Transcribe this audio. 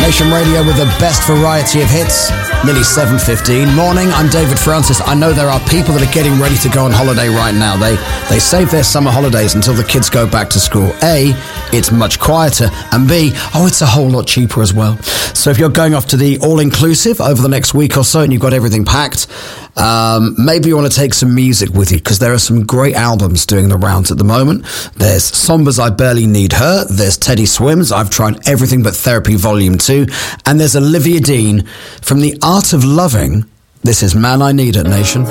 Nation Radio with the best variety of hits. Nearly 7:15. Morning, I'm David Francis. I know there are people that are getting ready to go on holiday right now. They save their summer holidays until the kids go back to school. A, it's much quieter, and B, it's a whole lot cheaper as well. So if you're going off to the all-inclusive over the next week or so and you've got everything packed, maybe you want to take some music with you, because there are some great albums doing the rounds at the moment. There's Somber's I Barely Need Her, there's Teddy Swims' I've Tried Everything But Therapy Volume 2, and there's Olivia Dean from The Art of Loving. This is Man I Need It, Nation.